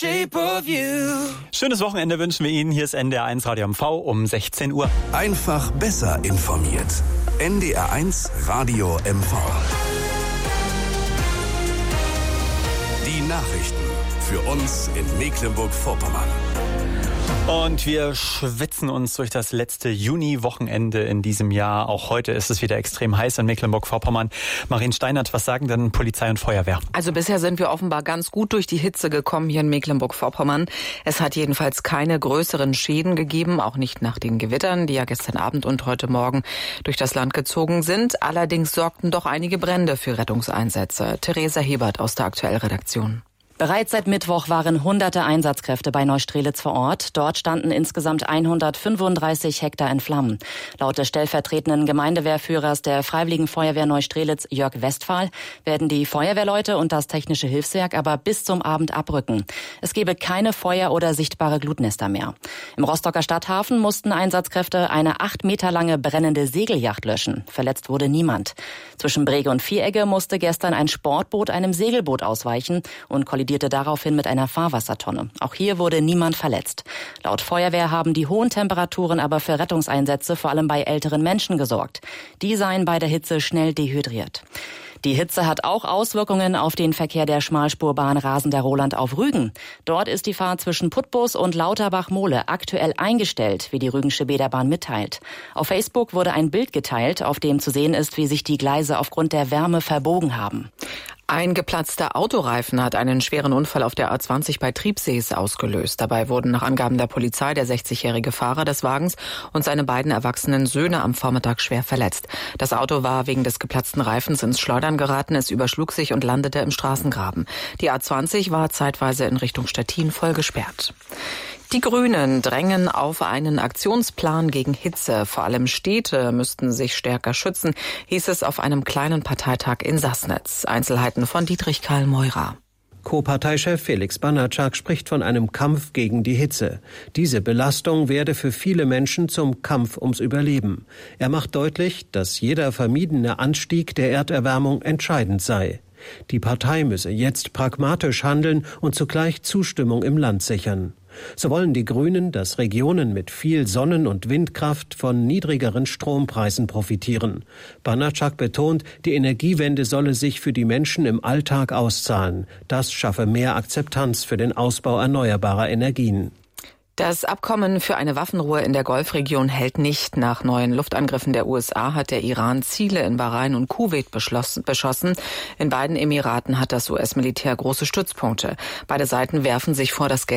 Schönes Wochenende wünschen wir Ihnen. Hier ist NDR1 Radio MV um 16 Uhr. Einfach besser informiert. NDR1 Radio MV. Die Nachrichten für uns in Mecklenburg-Vorpommern. Und wir schwitzen uns durch das letzte Juni-Wochenende in diesem Jahr. Auch heute ist es wieder extrem heiß in Mecklenburg-Vorpommern. Marien Steinert, was sagen denn Polizei und Feuerwehr? Also bisher sind wir offenbar ganz gut durch die Hitze gekommen hier in Mecklenburg-Vorpommern. Es hat jedenfalls keine größeren Schäden gegeben, auch nicht nach den Gewittern, die ja gestern Abend und heute Morgen durch das Land gezogen sind. Allerdings sorgten doch einige Brände für Rettungseinsätze. Theresa Hebert aus der Aktuellredaktion. Bereits seit Mittwoch waren hunderte Einsatzkräfte bei Neustrelitz vor Ort. Dort standen insgesamt 135 Hektar in Flammen. Laut des stellvertretenden Gemeindewehrführers der Freiwilligen Feuerwehr Neustrelitz, Jörg Westphal, werden die Feuerwehrleute und das technische Hilfswerk aber bis zum Abend abrücken. Es gebe keine Feuer- oder sichtbare Glutnester mehr. Im Rostocker Stadthafen mussten Einsatzkräfte eine 8 Meter lange brennende Segelyacht löschen. Verletzt wurde niemand. Zwischen Brege und Vieregge musste gestern ein Sportboot einem Segelboot ausweichen und kollidierte daraufhin mit einer Fahrwassertonne. Auch hier wurde niemand verletzt. Laut Feuerwehr haben die hohen Temperaturen aber für Rettungseinsätze vor allem bei älteren Menschen gesorgt. Die seien bei der Hitze schnell dehydriert. Die Hitze hat auch Auswirkungen auf den Verkehr der Schmalspurbahn Rasender-Roland auf Rügen. Dort ist die Fahrt zwischen Putbus und Lauterbach-Mohle aktuell eingestellt, wie die Rügensche Bäderbahn mitteilt. Auf Facebook wurde ein Bild geteilt, auf dem zu sehen ist, wie sich die Gleise aufgrund der Wärme verbogen haben. Ein geplatzter Autoreifen hat einen schweren Unfall auf der A20 bei Triebsees ausgelöst. Dabei wurden nach Angaben der Polizei der 60-jährige Fahrer des Wagens und seine beiden erwachsenen Söhne am Vormittag schwer verletzt. Das Auto war wegen des geplatzten Reifens ins Schleudern geraten, es überschlug sich und landete im Straßengraben. Die A20 war zeitweise in Richtung Stettin voll gesperrt. Die Grünen drängen auf einen Aktionsplan gegen Hitze. Vor allem Städte müssten sich stärker schützen, hieß es auf einem kleinen Parteitag in Sassnitz. Einzelheiten von Dietrich Karl Meurer. Co-Parteichef Felix Banatschak spricht von einem Kampf gegen die Hitze. Diese Belastung werde für viele Menschen zum Kampf ums Überleben. Er macht deutlich, dass jeder vermiedene Anstieg der Erderwärmung entscheidend sei. Die Partei müsse jetzt pragmatisch handeln und zugleich Zustimmung im Land sichern. So wollen die Grünen, dass Regionen mit viel Sonnen- und Windkraft von niedrigeren Strompreisen profitieren. Banatschak betont, die Energiewende solle sich für die Menschen im Alltag auszahlen. Das schaffe mehr Akzeptanz für den Ausbau erneuerbarer Energien. Das Abkommen für eine Waffenruhe in der Golfregion hält nicht. Nach neuen Luftangriffen der USA hat der Iran Ziele in Bahrain und Kuwait beschossen. In beiden Emiraten hat das US-Militär große Stützpunkte. Beide Seiten werfen sich vor, das